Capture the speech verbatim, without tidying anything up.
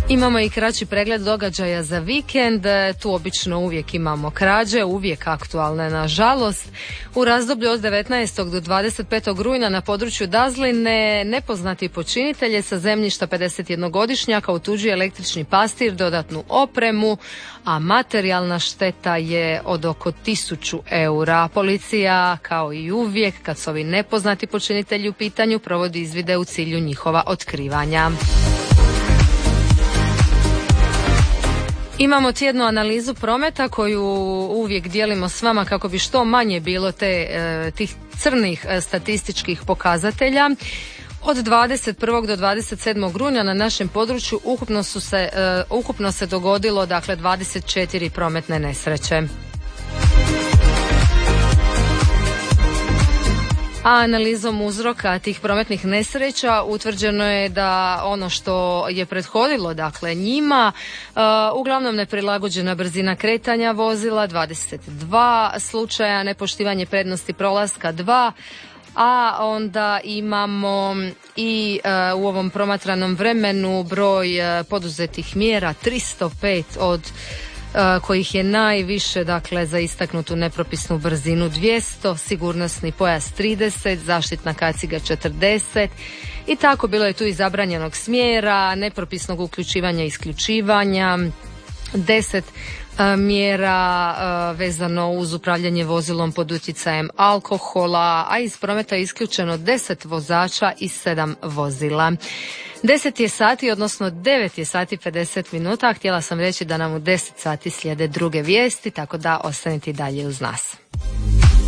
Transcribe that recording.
Imamo i kraći pregled događaja za vikend. Tu obično uvijek imamo krađe, uvijek aktualne nažalost. U razdoblju od devetnaestog do dvadeset petog rujna na području Dazline nepoznati počinitelj je sa zemljišta pedesetjednogodišnjaka otuđio električni pastir, dodatnu opremu, a materijalna šteta je od oko tisuću eura. Policija, kao i uvijek kad su ovi nepoznati počinitelji u pitanju, provodi izvide u cilju njihova otkrivanja. Imamo tjednu analizu prometa koju uvijek dijelimo s vama kako bi što manje bilo te, tih crnih statističkih pokazatelja. Od dvadeset prvog do dvadeset sedmog rujna na našem području ukupno, su se, ukupno se dogodilo dakle dvadeset četiri prometne nesreće. A analizom uzroka tih prometnih nesreća utvrđeno je da ono što je prethodilo dakle njima, uh, uglavnom neprilagođena brzina kretanja vozila dvadeset dva slučaja, nepoštivanje prednosti prolaska dva, a onda imamo i uh, u ovom promatranom vremenu broj uh, poduzetih mjera tristo pet od kojih je najviše dakle za istaknutu nepropisnu brzinu dvjesto, sigurnosni pojas trideset, zaštitna kaciga četrdeset i tako bilo je tu i zabranjenog smjera, nepropisnog uključivanja i isključivanja, deset mjera vezano uz upravljanje vozilom pod utjecajem alkohola, a iz prometa je isključeno deset vozača i sedam vozila. deset je sati, odnosno devet je sati pedeset minuta, htjela sam reći da nam u deset sati slijede druge vijesti, tako da ostanite dalje uz nas.